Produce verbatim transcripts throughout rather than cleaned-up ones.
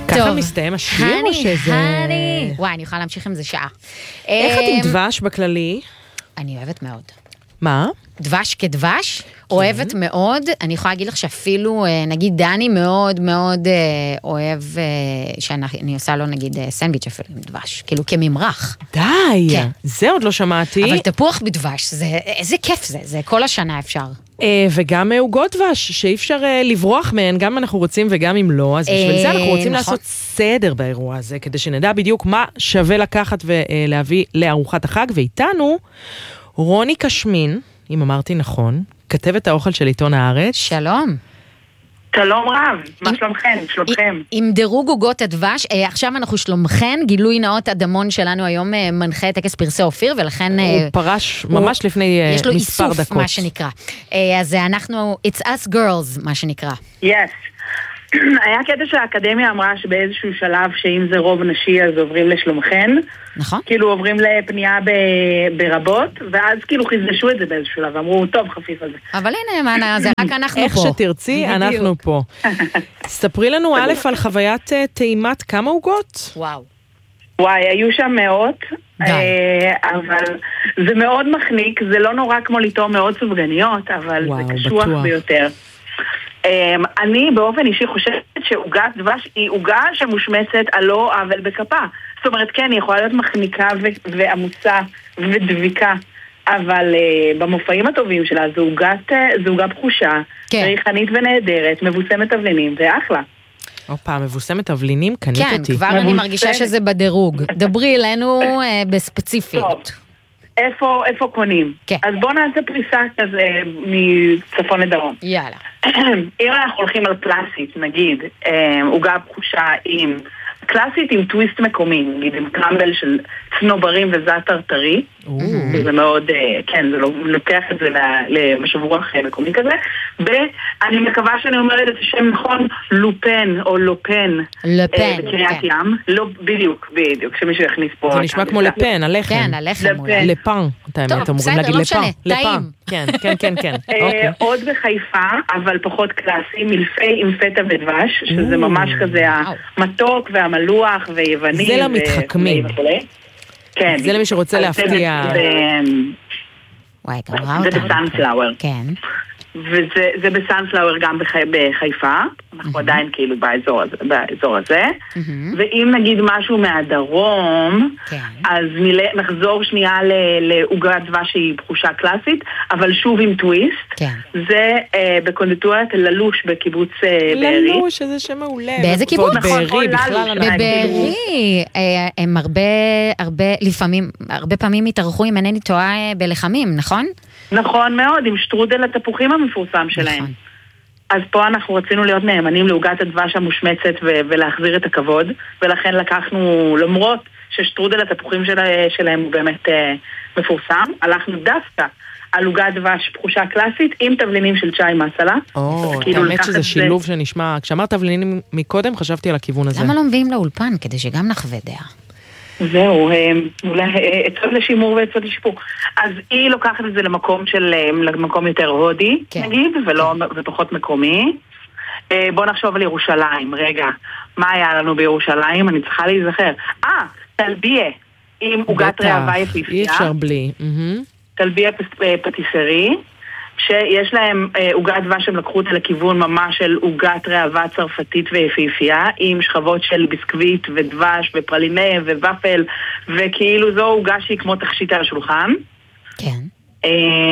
ככה מסתיים השיר או שזה... הני, וואי, אני יכולה להמשיך עם זה שעה. איך את עם דבש בכללי? אני אוהבת מאוד. מה? דבש כדבש, אוהבת מאוד, אני יכולה להגיד לך שאפילו, נגיד דני מאוד מאוד אוהב, שאני עושה לו נגיד סנדוויץ' אפילו עם דבש, כאילו כממרח. די, זה עוד לא שמעתי. אבל תפוח בדבש, איזה כיף זה, זה כל השנה אפשר. וגם עוגות דבש, שאי אפשר לברוח מהן, גם אם אנחנו רוצים וגם אם לא, אז בשביל זה אנחנו רוצים לעשות סדר באירוע הזה, כדי שנדע בדיוק מה שווה לקחת ולהביא לארוחת החג, ואיתנו רוני קשמין, אם אמרתי נכון, כתבת האוכל של עיתון הארץ. שלום. שלום רב, מה שלומכם? שלומכם. עם דירוג עוגות הדבש, עכשיו אנחנו שלומכם, גילוי נאות אדמון שלנו היום מנחה טקס פרסי אופיר, ולכן... הוא פרש ממש לפני מספר דקות. יש לו איסוף, מה שנקרא. אז אנחנו, it's us girls, מה שנקרא. Yes. היה קטע שהאקדמיה אמרה שבאיזשהו שלב שאם זה רוב נשי אז עוברים לשלומכן. נכון. כאילו עוברים לפנייה ברבות, ואז כאילו חיזשו את זה באיזשהו שלב, אמרו טוב חפיף הזה. אבל הנה, זה רק אנחנו פה. איך שתרצי, אנחנו פה. ספרי לנו א' על חוויית טעימת כמה עוגות? וואו. וואי, היו שם מאות, אבל זה מאוד מחניק, זה לא נורא כמו לטעום מאוד סופגניות, אבל זה קשוח ביותר. אני באופן אישי חושבת שעוגת דבש היא עוגה שמושמצת על לא עוול בכפה. זאת אומרת, כן, היא יכולה להיות מחניקה ועמוסה ודביקה, אבל במופעים הטובים שלה זו עוגה פחושה, ריחנית ונהדרת, מבוסמת תבלינים, זה אחלה. אופה, מבוסמת תבלינים, קנית אותי. כן, כבר אני מרגישה שזה בדירוג. דברי אלינו בספציפיות. איפה, איפה קונים? כן. אז בואו נעשה פריסה כזה מצפון לדרום. יאללה. אם אנחנו הולכים על קלאסית, נגיד, עוגה פחושה עם, קלאסית עם טוויסט מקומי, נגיד עם קרמבל של צנוברים וזעתר טרי, זה מאוד, כן, זה לוקח את זה למשב רוח מקומי כזה, ואני מקווה שאני אומרת את השם נכון, לופן או לופן, לפן, בקריית ים, לא, בדיוק, בדיוק, שמישהו יכניס פה. זה נשמע כמו לפן, הלחם. כן, הלחם. לפן, אתה האמת, אמורים להגיד לפן. טוב, בסדר, לא משנה, טעים. כן, כן, כן, כן. עוד בחיפה, אבל פחות קלאסי, מלפי עם פטה ודבש, שזה ממש כזה המתוק והמלוח ויווני. זה למתחכמים. כן. זה למי שרוצה להפתיע. וואי, גם ראה אותם. זה בסנפלאואר. כן. וזה בסנפלאואר גם בחיפה, אנחנו עדיין כאילו באזור הזה, ואם נגיד משהו מהדרום, אז נחזור שנייה לעוגת דבש שהיא פחושה קלאסית, אבל שוב עם טוויסט, זה בקונדיטוריית ללוש בקיבוץ בארי. ללוש, איזה שם מעולה. באיזה קיבוץ? בארי, בכלל. בבארי, הם הרבה, הרבה, לפעמים, הרבה פעמים התארחו אם אינני טועה בלחמים, נכון? נכון מאוד, עם שטרודל התפוחים המפורסם שלהם. אז פה אנחנו רצינו להיות נאמנים לעוגת הדבש המושמצת ולהחזיר את הכבוד, ולכן לקחנו, למרות ששטרודל התפוחים שלהם הוא באמת מפורסם, הלכנו דווקא על עוגת דבש פחושה קלאסית עם תבלינים של צ'אי מסלה. או, האמת שזה שילוב שנשמע, כשאמרת תבלינים מקודם חשבתי על הכיוון הזה. למה לא מביאים לאולפן כדי שגם נחווה דעה? זהו, אולי עצות לשימור ועצות לשיפור. אז היא לוקחת את זה למקום של, למקום יותר הודי, נגיד, ופחות מקומי. בואו נחשוב על ירושלים, רגע, מה היה לנו בירושלים? אני צריכה להיזכר. אה, תלביה, עם עוגת ראווה יפיפייה. אי אפשר בלי. תלביה פטיסרי. שיש להם עוגת דבש שהם לקחו אותה לכיוון ממש של עוגת ראווה צרפתית ויפיפייה, עם שכבות של ביסקוויט ודבש ופרלינה וופל, וכאילו זו עוגה שהיא כמו תכשיט על השולחן. כן.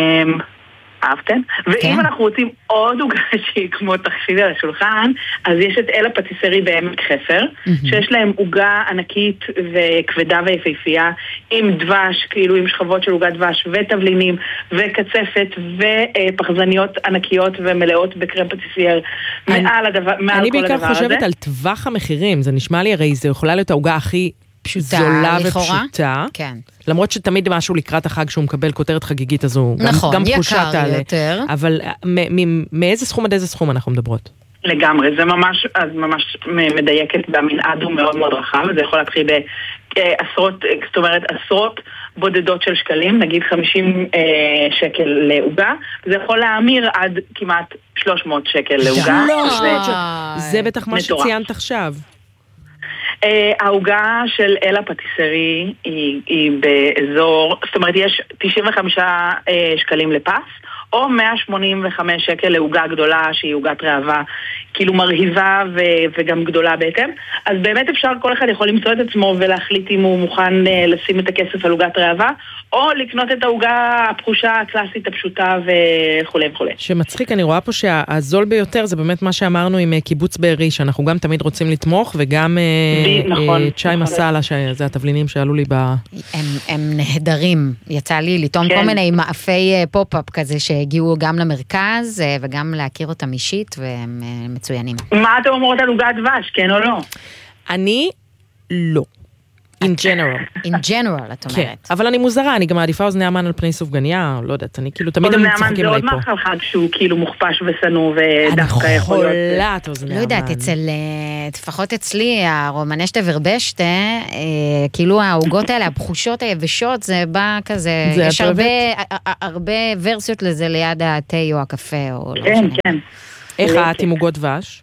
אהבתם? ואם אנחנו רוצים עוד עוגה שהיא כמו תכשיט על השולחן, אז יש את אלה פטיסרי בעמק חפר, שיש להם עוגה ענקית וכבדה ויפיפייה, עם דבש, כאילו עם שכבות של עוגת דבש ותבלינים וקצפת ופחזניות ענקיות ומלאות בקרם פטיסייר מעל הדבר, מעל כל הדבר הזה. אני בעיקר חושבת על טווח המחירים, זה נשמע לי הרי זה יכולה להיות העוגה הכי זולה ופשוטה, כן. למרות שתמיד משהו לקראת החג שהוא מקבל כותרת חגיגית הזו, נכון, גם תחושה יקר תעלה. יותר. אבל מאיזה סכום עד איזה סכום אנחנו מדברות? לגמרי, זה ממש, אז ממש מדייקת במנעד הוא מאוד מאוד רחב, זה יכול להתחיל בעשרות, זאת אומרת עשרות בודדות של שקלים, נגיד חמישים שקל לעוגה, זה יכול להאמיר עד כמעט שלוש מאות שקל לעוגה. זה בטח מה שציינת עכשיו. העוגה של אלה פטיסרי היא, היא באזור, זאת אומרת יש תשעים וחמישה שקלים לפס, או מאה שמונים וחמישה שקל לעוגה גדולה שהיא עוגת ראווה, כאילו מרהיבה ו- וגם גדולה בהתאם. אז באמת אפשר, כל אחד יכול למצוא את עצמו ולהחליט אם הוא מוכן לשים את הכסף על עוגת ראווה, או לקנות את העוגה הפחושה, הקלאסית, הפשוטה וכו' וכו'. שמצחיק, אני רואה פה שהזול ביותר זה באמת מה שאמרנו עם קיבוץ בארי, שאנחנו גם תמיד רוצים לתמוך, וגם נכון, צ'אי נכון. מסאלה, שזה התבלינים שעלו לי ב... הם, הם נהדרים, יצא לי לטעום כן. כל מיני מאפי פופ-אפ כזה שהגיעו גם למרכז, וגם להכיר אותם אישית, והם מצוינים. מה אתם אומרות על עוגת דבש, כן או לא? אני לא. In general. In general, את כן, אומרת. אבל אני מוזרה, אני גם מעדיפה אוזני המן על פני סופגניה, לא יודעת, אני כאילו תמיד הם אוזני המן צוחקים זה עליי עוד פה. מאכל חג שהוא כאילו מוכפש וסנור ודווקא אני יכול להיות... חולת אוזני המן. לא יודעת, אצל, לפחות אצלי, הרומנשטה ורבשטה, כאילו העוגות האלה, הבחושות היבשות, זה בא כזה, זה יש את הרבה, הרבה ורסיות לזה ליד התה או הקפה, או לא כן, משנה. כן. איך את עם עוגות דבש?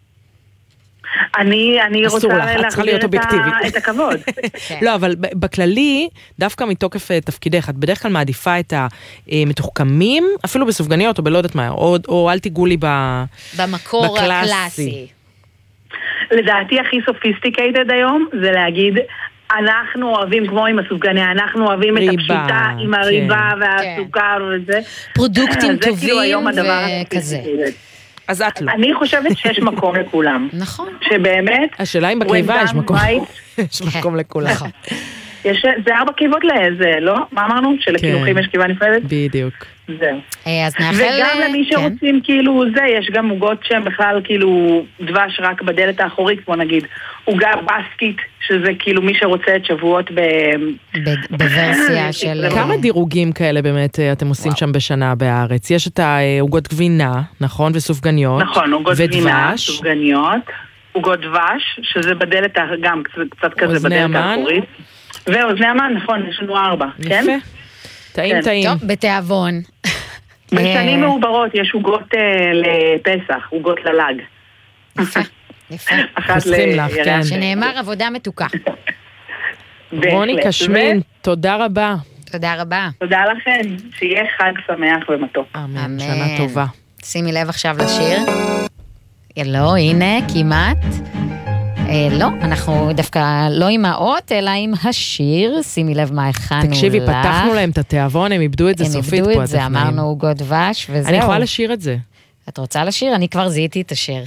אני, אני אסור רוצה לך, את צריכה להחזיר להיות את, ה, אובייקטיבית. את הכבוד. לא, אבל ב- בכללי, דווקא מתוקף אה, תפקידך, את בדרך כלל מעדיפה את המתוחכמים, אפילו בסופגניות או בלא יודעת מה, או, או אל תיגעו לי ב... במקור בקלאסי. הקלאסי. לדעתי הכי סופיסטיקייטד היום זה להגיד, אנחנו אוהבים כמו עם הסופגניה, אנחנו אוהבים ריבה, את הפשיטה עם הריבה כן. והסוכר וזה. פרודוקטים זה כאילו היום טובים הדבר וכזה. הסופיסטיקייטד. אז את לא. אני חושבת שיש מקום לכולם. נכון. שבאמת... השאלה אם בקיבה יש when done מקום. right, יש מקום לכולם. יש, זה ארבע קיבות לזה, לא? מה אמרנו? שלקילוחים יש קיבה נפרדת? בדיוק. זהו. אז נאחל... וגם למי שרוצים כאילו זה, יש גם עוגות שהן בכלל כאילו דבש רק בדלת האחורית, כמו נגיד עוגה בסקית, שזה כאילו מי שרוצה את שבועות ב... בוורסיה של... כמה דירוגים כאלה באמת אתם עושים שם בשנה בארץ? יש את העוגות גבינה, נכון? וסופגניות. נכון, עוגות גבינה, ודבש. סופגניות, עוגות דבש, שזה בדלת, גם קצת כזה אוזני בדלת המן. האחורית. ואוזני המן, נכון, יש לנו ארבע, כן? יפה. טעים, כן. טעים. טוב, בתיאבון. בשנים מעוברות יש עוגות אה, לפסח, עוגות ללג. יפה, יפה. אחת חוסכים לך, לירח. כן. שנאמר עבודה מתוקה. רוני בהחלט. קשמין, תודה רבה. תודה רבה. תודה לכם, שיהיה חג שמח ומתוק. אמן, אמן. שנה טובה. שימי לב עכשיו לשיר. לא, הנה, כמעט. אה, לא, אנחנו דווקא לא עם האות, אלא עם השיר. שימי לב מה הכנו לך. תקשיבי, פתחנו להם את התיאבון, הם איבדו את זה סופית פה. הם איבדו את זה, הטכנאים. אמרנו עוגות דבש, וזהו. אני יכולה לשיר את זה. את רוצה לשיר? אני כבר זיהיתי את השיר.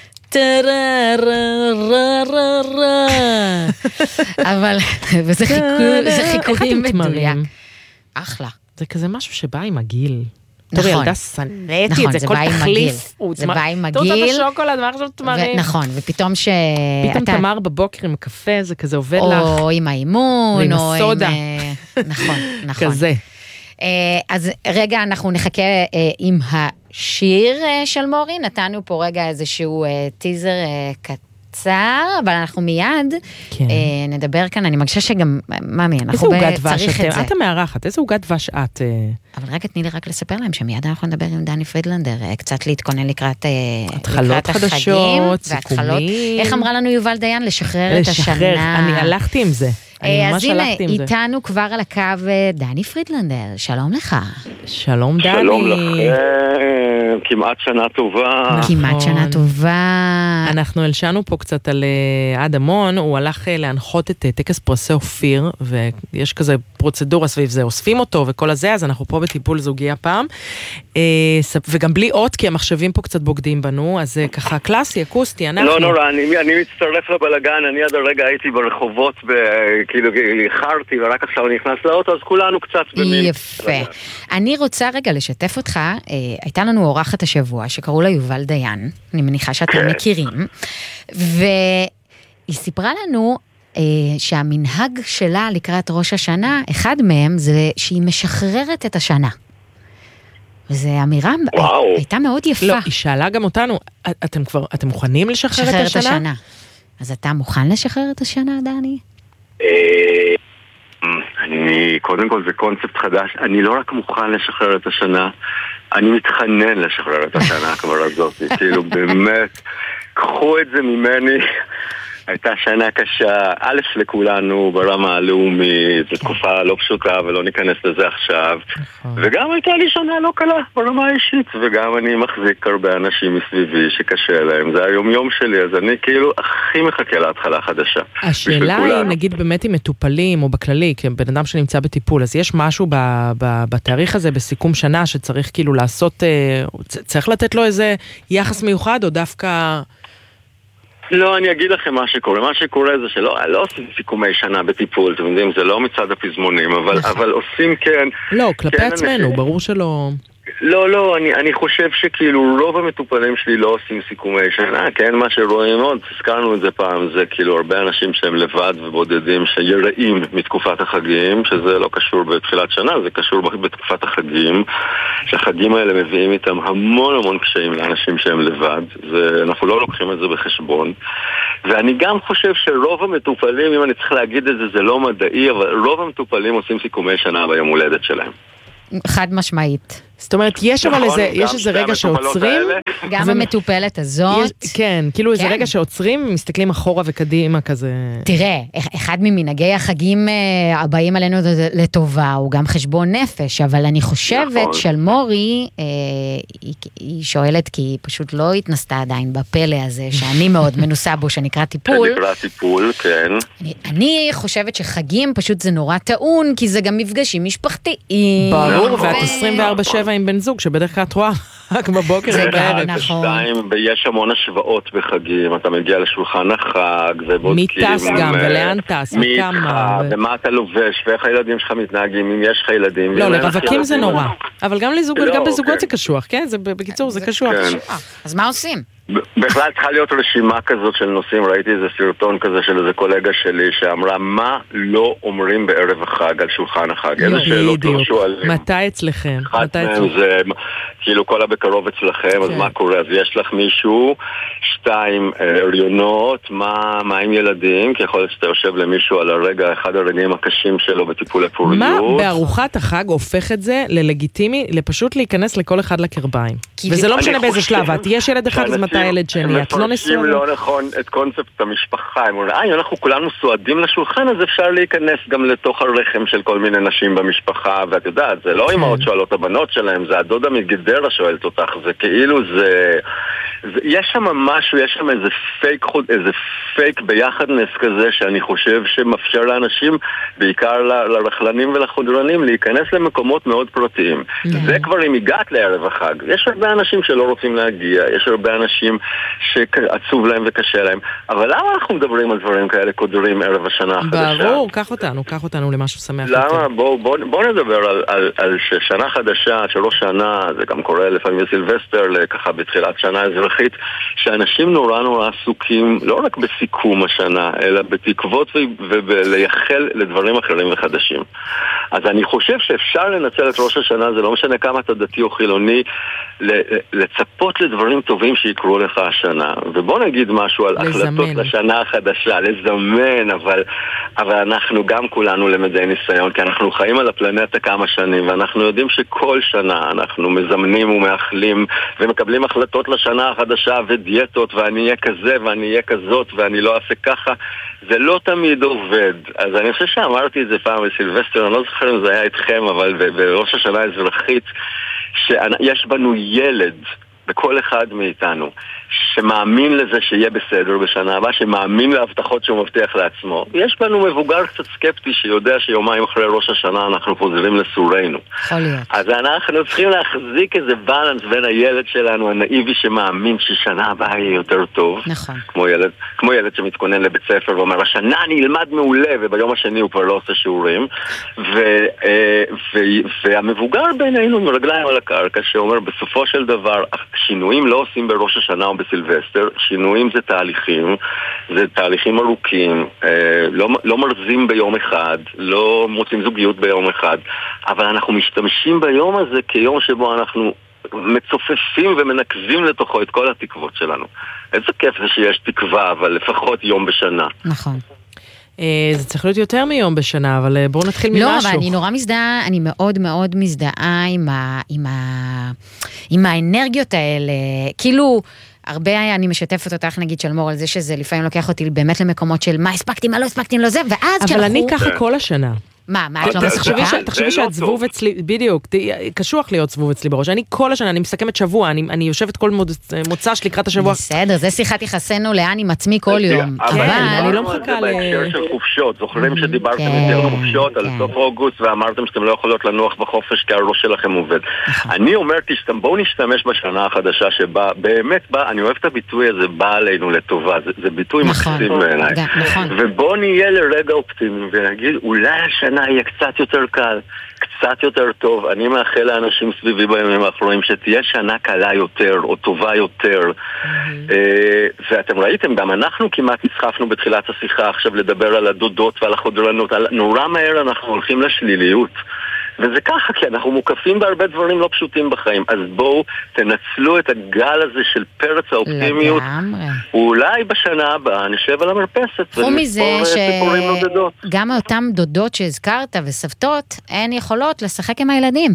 אבל, וזה חיכוכים מדויק. אחלה. זה כזה משהו שבא עם הגיל. טוב, נכון. ילדה שנאתי נכון, את זה, זה כל בא עם תחליף. הגיל. זה בא עם אתה רוצה הגיל. את השוקולד, מה עכשיו תמרים? נכון, ופתאום ש... פתאום אתה- תמר בבוקר עם קפה, זה כזה עובד לך. או עם האימון, ועם או עם... הסודה. אה, נכון, נכון. כזה. אה, אז רגע, אנחנו נחכה אה, עם השיר אה, של מורי, נתנו פה רגע איזשהו אה, טיזר אה, קצר, אבל אנחנו מיד כן. אה, נדבר כאן, אני מרגישה שגם, ממי, איזה אנחנו עוגת ב- דבש צריך את אתם? זה. את המארחת, איזה עוגת דבש את? אה, אבל רגע, תני לי רק לספר להם שמיד אנחנו נדבר עם דני פרידלנדר, אה, קצת להתכונן לקראת אה, התחלות לקראת החגים, חדשות, והתחלות. סיכומים. איך אמרה לנו יובל דיין? לשחרר את השנה. לשחרר, אני הלכתי עם זה. אני אז ממש הנה, הלכתי עם זה. איתנו כבר על הקו אה, דני פרידלנדר, שלום לך. שלום דני. שלום לכם, כמעט שנה טובה. כמעט שנה טובה. אנחנו הלשנו פה קצת על אה, עד המון, הוא הלך אה, להנחות את אה, טקס פרסי אופיר, ויש כזה פרוצדורה סביב זה, אוספים אותו וכל הזה, אז אנחנו פה בטיפול זוגי הפעם, אה, ס- וגם בלי אות, כי המחשבים פה קצת בוגדים בנו, אז זה ככה קלאסי, אקוסטי, אנחנו. לא נורא, אני, אני מצטרף לבלגן, אני עד הרגע הייתי ברחובות, ב, כאילו איחרתי, ורק עכשיו אני נכנס לאוטו, אז כולנו קצת במין. יפה. אני רוצה רגע לשתף אותך, אה, הייתה לנו אורחת השבוע שקראו לה יובל דיין, אני מניחה שאתם מכירים, והיא סיפרה לנו אה, שהמנהג שלה לקראת ראש השנה, אחד מהם זה שהיא משחררת את השנה. וזו אמירה וואו. הייתה מאוד יפה. לא, היא שאלה גם אותנו, אתם כבר, אתם מוכנים לשחרר את לשחרר את השנה? השנה. אז אתה מוכן לשחרר את השנה, דני? אה, אני, קודם כל זה קונספט חדש, אני לא רק מוכן לשחרר את השנה, אני מתחנן לשחרר את השנה כבר הזאת, כאילו באמת, קחו את זה ממני, הייתה שנה קשה, א' לכולנו ברמה הלאומית, זו תקופה לא פשוטה ולא ניכנס לזה עכשיו, וגם הייתה לי שנה לא קלה ברמה האישית, וגם אני מחזיק הרבה אנשים מסביבי שקשה להם, זה היום יום שלי, אז אני כאילו הכי מחכה להתחלה חדשה. השאלה היא, נגיד באמת עם מטופלים או בכללי, כבן אדם שנמצא בטיפול, אז יש משהו בתאריך הזה, בסיכום שנה, שצריך כאילו לעשות, צריך לתת לו איזה יחס מיוחד, או דווקא... לא, אני אגיד לכם מה שקורה. מה שקורה זה שלא לא עושים סיכומי שנה בטיפול, אתם יודעים, זה לא מצד הפזמונים, אבל, אבל עושים כן... לא, כלפי כן עצמנו, אנשים... ברור שלא... לא, לא, אני, אני חושב שכאילו רוב המטופלים שלי לא עושים סיכומי שנה, כן? מה שרואים עוד, הזכרנו את זה פעם, זה כאילו הרבה אנשים שהם לבד ובודדים שיראים מתקופת החגים, שזה לא קשור בתחילת שנה, זה קשור בתקופת החגים, שהחגים האלה מביאים איתם המון המון קשיים לאנשים שהם לבד, ואנחנו לא לוקחים את זה בחשבון. ואני גם חושב שרוב המטופלים, אם אני צריך להגיד את זה, זה לא מדעי, אבל רוב המטופלים עושים סיכומי שנה ביום הולדת שלהם. חד משמעית. זאת אומרת, יש אבל איזה, יש איזה רגע שעוצרים. גם המטופלת הזאת. כן, כאילו איזה רגע שעוצרים, מסתכלים אחורה וקדימה כזה. תראה, אחד ממנהגי החגים הבאים עלינו לטובה, הוא גם חשבון נפש, אבל אני חושבת שלמורי, היא שואלת, כי היא פשוט לא התנסתה עדיין בפלא הזה, שאני מאוד מנוסה בו, שנקרא טיפול. שנקרא טיפול, כן. אני חושבת שחגים פשוט זה נורא טעון, כי זה גם מפגשים משפחתיים. ברור, ואת עשרים וארבע שבע עם בן זוג, שבדרך כלל את רואה רק בבוקר ובערב. נכון. ויש המון השוואות בחגים, אתה מגיע לשולחן החג, ובודקים... מי טס גם, ולאן טס, וכמה. ומה אתה לובש, ואיך הילדים שלך מתנהגים, אם יש לך ילדים. לא, לרווקים זה נורא. אבל גם בזוגות זה קשוח, כן? בקיצור, זה קשוח. אז מה עושים? בכלל צריכה להיות רשימה כזאת של נושאים, ראיתי איזה סרטון כזה של איזה קולגה שלי שאמרה מה לא אומרים בערב החג על שולחן החג, איזה שאלות לא שואלים. מתי אצלכם? אחת מהם זה כאילו כל הבקרוב אצלכם, אז מה קורה? אז יש לך מישהו, שתיים הריונות, מה עם ילדים? כי יכול להיות שאתה יושב למישהו על הרגע, אחד הרגעים הקשים שלו בטיפול הפוריות. מה בארוחת החג הופך את זה ללגיטימי, לפשוט להיכנס לכל אחד לקרביים? וזה לא משנה באיזה שלב, את יש ילד אחד, אז מתי הילד שני, את לא נשואה. הם מפרשים לא נכון את קונספט המשפחה, הם אומרים, אה, אנחנו כולנו סועדים לשולחן, אז אפשר להיכנס גם לתוך הרחם של כל מיני נשים במשפחה, ואת יודעת, זה לא אמהות שואלות הבנות שלהם, זה הדודה מגדרה שואלת אותך, זה כאילו זה... יש שם משהו, יש שם איזה פייק, איזה פייק ביחדנס כזה שאני חושב שמאפשר לאנשים, בעיקר לרחלנים ולחודרנים, להיכנס למקומות מאוד פרטיים. זה כבר אם הגעת לערב החג. יש הרבה אנשים שלא רוצים להגיע, יש הרבה אנשים שעצוב להם וקשה להם, אבל למה אנחנו מדברים על דברים כאלה קודרים ערב השנה החדשה? ברור, קח אותנו, קח אותנו למשהו שמח. למה? בוא, בוא, בוא נדבר על, על, על שנה חדשה, שלוש שנה, זה גם קורה לפעמים בסילבסטר, ככה בתחילת שנה אזרחית, שאנשים נורא נורא עסוקים, לא רק בסיכום השנה, אלא בתקוות ולייחל לדברים אחרים וחדשים. אז אני חושב שאפשר לנצל את ראש השנה, זה לא משנה כמה אתה דתי או חילוני, לצפות לדברים טובים שיקרו לך השנה. ובוא נגיד משהו על החלטות לשנה החדשה, לזמן, אבל, אבל אנחנו גם כולנו למדי ניסיון, כי אנחנו חיים על הפלנטה כמה שנים, ואנחנו יודעים שכל שנה אנחנו מזמנים ומאחלים ומקבלים החלטות לשנה החדשה ודיאטות, ואני אהיה כזה ואני אהיה כזאת ואני לא אעשה ככה. זה לא תמיד עובד. אז אני חושב שאמרתי את זה פעם בסילבסטר, אני לא זוכר אם זה היה איתכם, אבל בראש השנה האזרחית, שיש בנו ילד בכל אחד מאיתנו שמאמין לזה שיהיה בסדר בשנה הבאה, שמאמין להבטחות שהוא מבטיח לעצמו. יש בנו מבוגר קצת סקפטי שיודע שיומיים אחרי ראש השנה אנחנו חוזרים לסורנו. אז אנחנו צריכים להחזיק איזה בלנס בין הילד שלנו הנאיבי שמאמין ששנה הבאה יהיה יותר טוב. נכון. כמו ילד, כמו ילד שמתכונן לבית ספר ואומר, השנה אני אלמד מעולה, וביום השני הוא כבר לא עושה שיעורים. ו, ו, והמבוגר בינינו עם רגליים על הקרקע שאומר, בסופו של דבר, שינויים לא עושים בראש השנה או בסילבסטר, שינויים זה תהליכים, זה תהליכים ארוכים, לא, לא מרזים ביום אחד, לא מוצאים זוגיות ביום אחד, אבל אנחנו משתמשים ביום הזה כיום שבו אנחנו מצופפים ומנקזים לתוכו את כל התקוות שלנו. איזה כיף זה שיש תקווה, אבל לפחות יום בשנה. נכון. זה צריך להיות יותר מיום בשנה, אבל בואו נתחיל ממשהו. לא, אבל אני נורא מזדהה, אני מאוד מאוד מזדהה עם ה, עם ה, עם האנרגיות האלה. כאילו, הרבה אני משתפת אותך, נגיד שלמור, על זה שזה לפעמים לוקח אותי באמת למקומות של מה הספקתי, מה לא הספקתי, לא זה, ואז אבל אני ככה כל השנה. מה, מה את לא מספיקה? תחשבי שאת זבוב אצלי, בדיוק, קשוח להיות זבוב אצלי בראש. אני כל השנה, אני מסכמת שבוע, אני יושבת כל מוצ"ש לקראת השבוע. בסדר, זה שיחת יחסנו לאן עם עצמי כל יום. אבל אני לא מחכה ל... בהקשר של חופשות, זוכרים שדיברתם יותר חופשות על סוף אוגוסט, ואמרתם שאתם לא יכולות לנוח בחופש כי הראש שלכם עובד. אני אומרת, בואו נשתמש בשנה החדשה שבה, באמת בא, אני אוהב את הביטוי הזה, בא עלינו לטובה, זה ביטוי מקסים בעיניי. ובואו נהיה לרגע אופטימיים ונגיד, אולי השנה יהיה קצת יותר קל, קצת יותר טוב. אני מאחל לאנשים סביבי בימים האחרונים שתהיה שנה קלה יותר או טובה יותר. ואתם ראיתם, גם אנחנו כמעט נסחפנו בתחילת השיחה עכשיו לדבר על הדודות ועל החודרנות. נורא מהר אנחנו הולכים לשליליות. וזה ככה, כי אנחנו מוקפים בהרבה דברים לא פשוטים בחיים. אז בואו תנצלו את הגל הזה של פרץ האופטימיות. אולי בשנה הבאה נשב על המרפסת ונספור סיפורים נודדות. גם אותם דודות שהזכרת וסבתות, הן יכולות לשחק עם הילדים.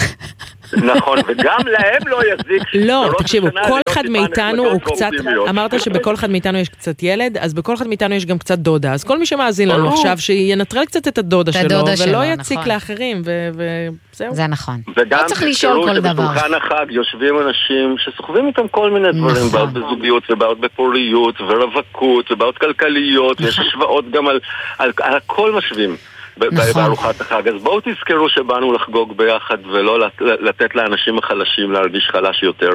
נכון, וגם להם לא יזיק. לא, תקשיבו, כל אחד מאיתנו הוא קצת, אמרת שבכל אחד מאיתנו יש קצת ילד, אז בכל אחד מאיתנו יש גם קצת דודה, אז כל מי שמאזין לנו עכשיו, שינטרל קצת את הדודה שלו, ולא יציק לאחרים, וזהו. זה נכון. וגם תזכרו שבשולחן החג יושבים אנשים שסוחבים איתם כל מיני דברים, בעיות בזוגיות ובעיות בפוריות ורווקות ובעיות כלכליות, ויש השוואות גם על הכל משווים. בארוחת החג. אז בואו תזכרו שבאנו לחגוג ביחד ולא לתת לאנשים החלשים להרגיש חלש יותר.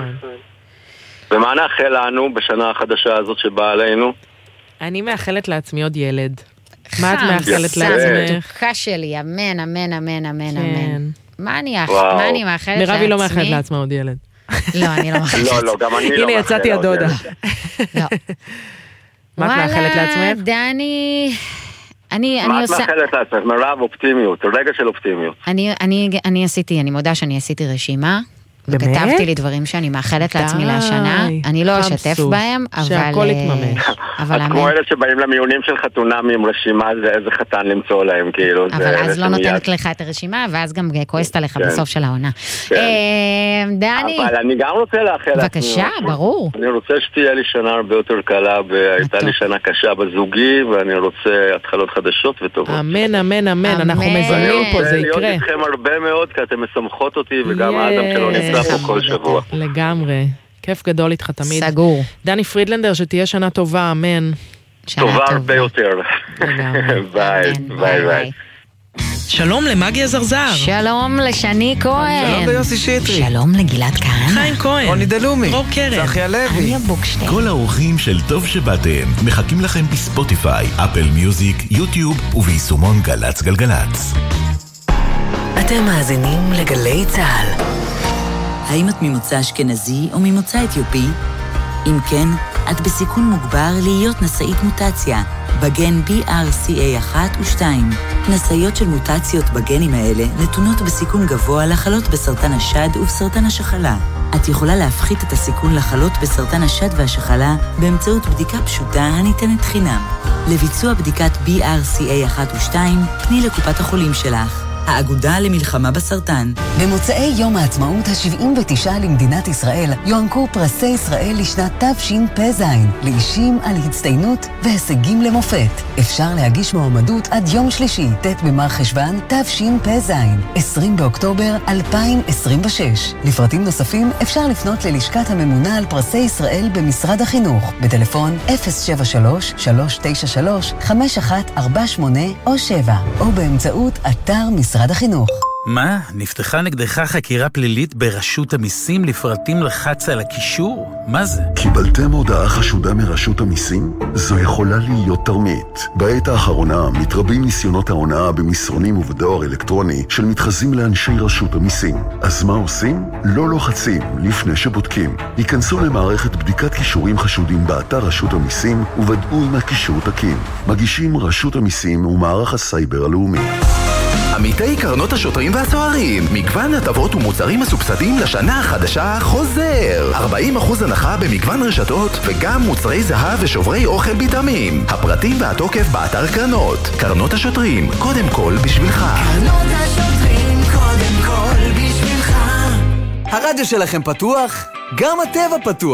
ומה נאחל לנו בשנה החדשה הזאת שבאה עלינו? אני מאחלת לעצמי עוד ילד. מה את מאחלת לעצמך? תוקה שלי, אמן, אמן, אמן, אמן, אמן. מה אני מאחלת לעצמי? מירבי לא מאחלת לעצמה עוד ילד. לא, אני לא מאחלת. לא, לא, גם אני לא מאחלת. הנה יצאתי הדודה. לא. מה את מאחלת לעצמך? וואלה, דני... אני, מה אני את עושה... מאחלת לעצמך? מרב, אופטימיות, רגע של אופטימיות. אני, אני, אני עשיתי, אני מודה שאני עשיתי רשימה, באמת? וכתבתי לי דברים שאני מאחלת לעצמי לשנה, אני לא אשתף בהם, אבל... שהכל יתממש. אבל את כמו אלה שבאים למיונים של חתונם עם רשימה, זה איזה חתן למצוא להם, כאילו. אבל אז לא נותנת לך את הרשימה, ואז גם כועסת עליך בסוף של העונה. דני. אבל אני גם רוצה לאחל לעצמי. בבקשה, ברור. אני רוצה שתהיה לי שנה הרבה יותר קלה, והייתה לי שנה קשה בזוגי, ואני רוצה התחלות חדשות וטובות. אמן, אמן, אמן, אנחנו מזמינים פה, זה יקרה. להיות איתכם הרבה מאוד, כי אתם משמחות אותי, וגם האדם שלא נמצא פה כל שבוע. לגמרי. כיף גדול איתך תמיד. סגור. דני פרידלנדר, שתהיה שנה טובה, אמן. טובה הרבה יותר. ביי, ביי, ביי. שלום למגי הזרזר. שלום לשני כהן. שלום ליוסי שטרי. שלום לגלעד כהן. חיים כהן. רוני דלומי. דרור קרן. צחי הלוי. כל האורחים של טוב שבאתם מחכים לכם בספוטיפיי, אפל מיוזיק, יוטיוב וביישומון גלץ גלגלץ. אתם מאזינים לגלי צהל. האם את ממוצא אשכנזי או ממוצא אתיופי? אם כן, את בסיכון מוגבר להיות נשאית מוטציה, בגן בי אר סי איי אחת ושתיים. נשאיות של מוטציות בגנים האלה נתונות בסיכון גבוה לחלות בסרטן השד ובסרטן השחלה. את יכולה להפחית את הסיכון לחלות בסרטן השד והשחלה באמצעות בדיקה פשוטה הניתנת חינם. לביצוע בדיקת בי אר סי איי אחת ושתיים, פני לקופת החולים שלך. האגודה למלחמה בסרטן. במוצאי יום העצמאות ה-שבעים ותשע למדינת ישראל יוענקו פרסי ישראל לשנת תשפ"ז לאישים על הצטיינות והישגים למופת. אפשר להגיש מועמדות עד יום שלישי, ט' במר חשוון תשפ"ז, עשרים באוקטובר אלפיים עשרים ושש. לפרטים נוספים אפשר לפנות ללשכת הממונה על פרסי ישראל במשרד החינוך בטלפון אפס שבע שלוש שלוש תשע שלוש חמש אחת ארבע שמונה או שבע או באמצעות אתר משרד החינוך. מה? נפתחה נגדך חקירה פלילית ברשות המיסים לפרטים לחץ על הקישור? מה זה? קיבלתם הודעה חשודה מרשות המיסים? זו יכולה להיות תרמית. בעת האחרונה מתרבים ניסיונות ההונאה במסרונים ובדואר אלקטרוני של מתחזים לאנשי רשות המיסים. אז מה עושים? לא לוחצים לפני שבודקים. היכנסו למערכת בדיקת קישורים חשודים באתר רשות המיסים וודאו אם הקישור תקין. מגישים רשות המיסים ומערך הסייבר הלאומי. עמיתי קרנות השוטרים והסוהרים, מגוון הטבות ומוצרים מסובסדים לשנה החדשה חוזר. ארבעים אחוז הנחה במגוון רשתות וגם מוצרי זהב ושוברי אוכל ביטמים. הפרטים והתוקף באתר קרנות. קרנות השוטרים, קודם כל בשבילך. קרנות השוטרים, קודם כל בשבילך. הרדיו שלכם פתוח? גם הטבע פתוח.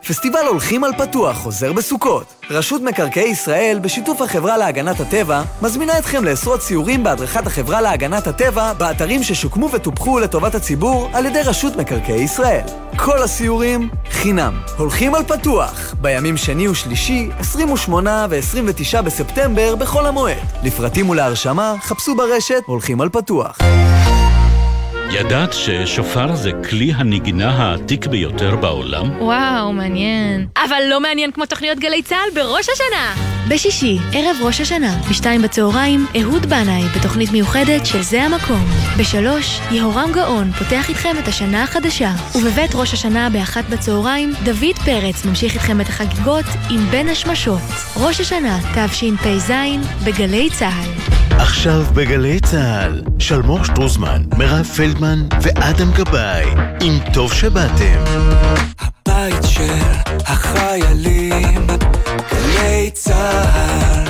פסטיבל הולכים על פתוח חוזר בסוכות. רשות מקרקעי ישראל, בשיתוף החברה להגנת הטבע, מזמינה אתכם לעשרות סיורים בהדרכת החברה להגנת הטבע באתרים ששוקמו וטופחו לטובת הציבור על ידי רשות מקרקעי ישראל. כל הסיורים חינם. הולכים על פתוח, בימים שני ושלישי, עשרים ושמונה ו-עשרים ותשעה בספטמבר בכל המועד. לפרטים ולהרשמה, חפשו ברשת הולכים על פתוח. ידעת ששופר זה כלי הנגינה העתיק ביותר בעולם? וואו, מעניין. אבל לא מעניין כמו תוכניות גלי צהל בראש השנה. בשישי, ערב ראש השנה, בשתיים בצהריים, אהוד בנאי, בתוכנית מיוחדת של זה המקום. בשלוש, יהורם גאון, פותח איתכם את השנה החדשה. ובבית ראש השנה באחת בצהריים, דוד פרץ ממשיך איתכם את החגיגות עם בין השמשות. ראש השנה, תשפ"ז, בגלי צהל. עכשיו בגלי צהל, שלמור שטרוזמן, מירב פלדמן ואדם גבאי, עם טוב שבאתם. הבית של החיילים, גלי צהל.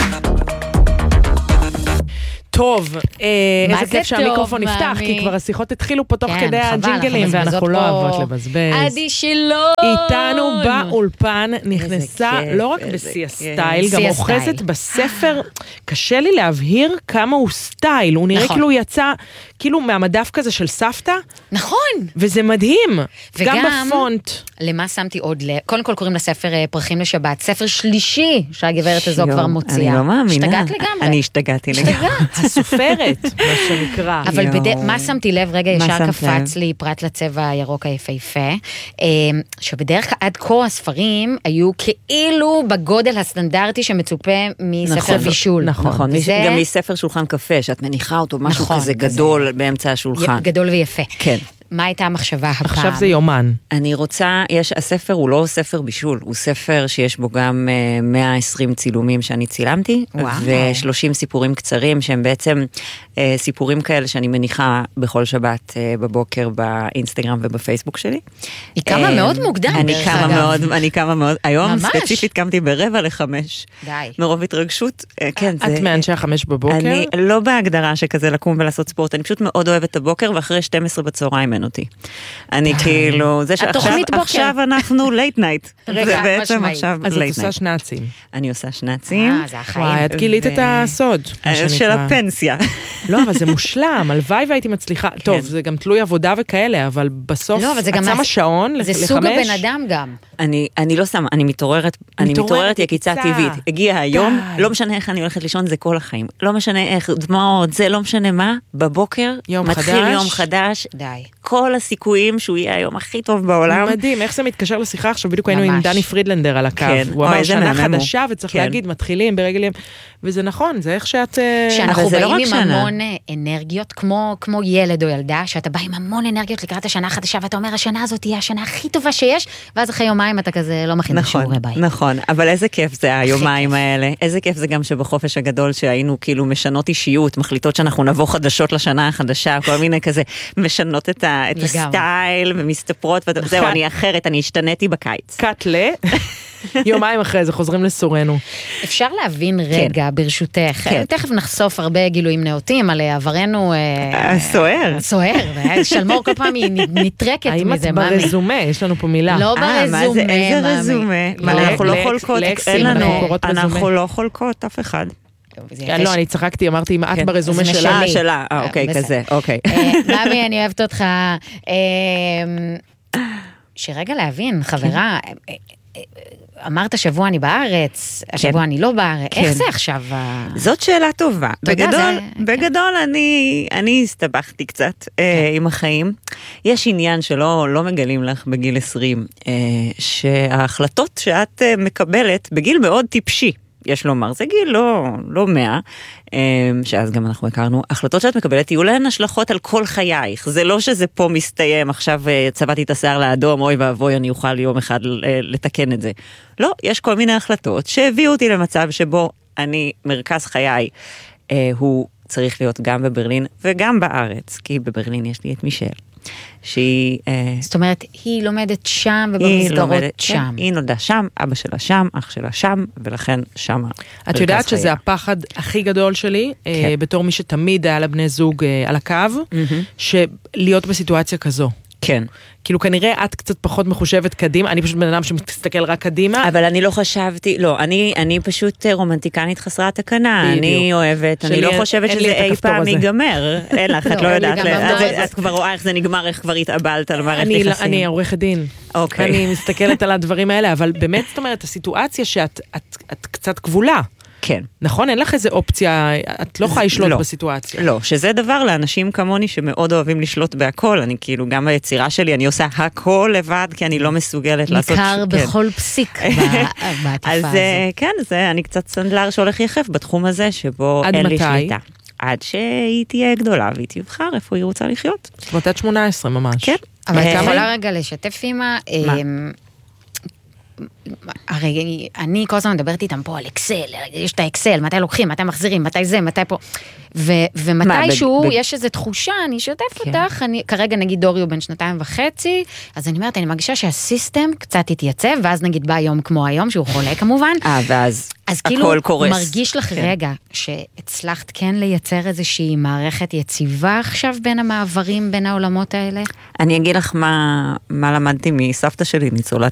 טוב, איזה כיף שהמיקרופון נפתח, כי כבר השיחות התחילו פה תוך כדי הג'ינגלים, ואנחנו לא אוהבות לבזבז. עדי שילון! איתנו באולפן נכנסה לא רק בשיא הסטייל, גם אוחזת בספר. קשה לי להבהיר כמה הוא סטייל, הוא נראה כאילו יצא, כאילו מהמדף כזה של סבתא. נכון. וזה מדהים, גם בפונט. למה שמתי עוד, קודם כל קוראים לספר פרחים לשבת, ספר שלישי שהגברת הזו כבר מוציאה. אני לא מאמינה. השתגעת לגמרי. אני השתגעתי לגמרי. הסופרת, מה שנקרא. אבל מה שמתי לב, רגע ישר קפץ לי פרט לצבע הירוק היפהפה, שבדרך כלל עד כה הספרים היו כאילו בגודל הסטנדרטי שמצופה מספר בישול. נכון, גם מספר שולחן קפה, שאת מניחה אותו משהו כזה גדול באמצע השולחן. גדול ויפה. כן. מה הייתה המחשבה הפעם? עכשיו זה יומן. אני רוצה, יש, הספר הוא לא ספר בישול, הוא ספר שיש בו גם uh, מאה ועשרים צילומים שאני צילמתי, ו-שלושים סיפורים קצרים, שהם בעצם uh, סיפורים כאלה שאני מניחה בכל שבת uh, בבוקר באינסטגרם ובפייסבוק שלי. היא קמה uh, מאוד מוקדם. אני קמה מאוד, אני קמה מאוד, היום ממש? ספציפית קמתי ברבע לחמש. די. מרוב התרגשות, uh, כן. את זה, מאנשי החמש בבוקר? אני לא בהגדרה שכזה לקום ולעשות ספורט, אני פשוט מאוד אוהבת את הבוקר, ואחרי שתים עשרה בצהריים אותי. אני כאילו, זה שעכשיו אנחנו לייט נייט. זה בעצם עכשיו לייט נייט. אז את עושה שנצים. אני עושה שנצים. אה, זה החיים. וואי, את גילית את הסוד. של הפנסיה. לא, אבל זה מושלם, הלוואי והייתי מצליחה. טוב, זה גם תלוי עבודה וכאלה, אבל בסוף את שמה שעון לחמש. זה סוג הבן אדם גם. אני לא שמה, אני מתעוררת, אני מתעוררת יקיצה טבעית. הגיע היום, לא משנה איך אני הולכת לישון, זה כל החיים. לא משנה איך, דמעות, זה לא משנה מה, בבוקר, מתחיל יום חדש. די. כל הסיכויים שהוא יהיה היום הכי טוב בעולם. מדהים, איך זה מתקשר לשיחה עכשיו, בדיוק היינו עם דני פרידלנדר על הקו. הוא אמר שנה חדשה וצריך להגיד, מתחילים ברגלים, וזה נכון, זה איך שאת... שאנחנו באים עם המון אנרגיות, כמו ילד או ילדה, שאתה בא עם המון אנרגיות לקראת השנה החדשה, ואתה אומר, השנה הזאת תהיה השנה הכי טובה שיש, ואז אחרי יומיים אתה כזה לא מכין שיעורי בית. נכון, אבל איזה כיף זה היומיים האלה, איזה כיף זה גם שבחופש הגדול שהיינו כאילו משנות אישיות, מחליטות שאנחנו נבוא חדשות לשנה החדשה, כל מיני כזה משנות את הסטייל ומסתפרות, וזהו, אני אחרת, אני השתניתי בקיץ. קטלה. יומיים אחרי זה חוזרים לסורנו. אפשר להבין רגע ברשותך, תכף נחשוף הרבה גילויים נאותים על עברנו סוער. סוער, שלמור כל פעם היא נטרקת מזה. האם את ברזומה? יש לנו פה מילה. לא ברזומה. איזה רזומה? אנחנו לא חולקות, אנחנו לא חולקות אף אחד. לא, אני צחקתי, אמרתי, אם את ברזומה שלה. שלה, אוקיי, כזה, אוקיי. רבי, אני אוהבת אותך. שרגע להבין, חברה, אמרת שבוע אני בארץ, השבוע אני לא בארץ, איך זה עכשיו? זאת שאלה טובה. בגדול אני הסתבכתי קצת עם החיים. יש עניין שלא מגלים לך בגיל עשרים, שההחלטות שאת מקבלת בגיל מאוד טיפשי, יש לומר, זה גיל לא, לא מאה, שאז גם אנחנו הכרנו, החלטות שאת מקבלת יהיו להן השלכות על כל חייך, זה לא שזה פה מסתיים, עכשיו צבעתי את השיער לאדום, אוי ואבוי, אני אוכל יום אחד לתקן את זה. לא, יש כל מיני החלטות שהביאו אותי למצב שבו אני, מרכז חיי, הוא צריך להיות גם בברלין וגם בארץ, כי בברלין יש לי את מישל. שהיא... זאת אומרת, היא לומדת שם ובמסגרות שם. היא נולדה שם, אבא שלה שם, אח שלה שם, ולכן שם. את יודעת שזה הפחד הכי גדול שלי, בתור מי שתמיד היה לבני זוג על הקו, שלהיות בסיטואציה כזו. כן. כאילו כנראה את קצת פחות מחושבת קדימה, אני פשוט בן אדם שמסתכל רק קדימה. אבל אני לא חשבתי, לא, אני, אני פשוט רומנטיקנית חסרת תקנה, בדיוק. אני אוהבת, אני לא חושבת שזה אי פעם ייגמר, אין לך, את לא יודעת, את כבר רואה איך זה נגמר, איך כבר התאבלת על מערכת יחסים. אני עורכת דין, אני מסתכלת על הדברים האלה, אבל באמת זאת אומרת, הסיטואציה שאת קצת כבולה. כן. נכון? אין לך איזה אופציה, את לא יכולה לשלוט לא, בסיטואציה. לא, שזה דבר לאנשים כמוני שמאוד אוהבים לשלוט בהכל, אני כאילו גם ביצירה שלי, אני עושה הכל לבד, כי אני לא מסוגלת לעשות... ניכר בכל כן. פסיק בעטיפה אז הזאת. כן, זה, אני קצת סנדלר שהולך יחף בתחום הזה, שבו אין לי שליטה. עד שהיא תהיה גדולה, והיא תבחר איפה היא רוצה לחיות. זאת עד שמונה עשרה ממש. כן. אבל אני יכולה רגע לשתף עם מה... הרי אני כל הזמן מדברת איתם פה על אקסל, יש את האקסל, מתי לוקחים, מתי מחזירים, מתי זה, מתי פה, ומתישהו יש איזו תחושה, אני אשתף אותך, כרגע נגיד דורי הוא בן שנתיים וחצי, אז אני אומרת, אני מרגישה שהסיסטם קצת התייצב, ואז נגיד בא יום כמו היום, שהוא חולה כמובן, ואז אז כאילו מרגיש לך רגע, שהצלחת כן לייצר איזושהי מערכת יציבה עכשיו בין המעברים, בין העולמות האלה? אני אגיד לך מה למדתי מסבתא שלי, ניצולת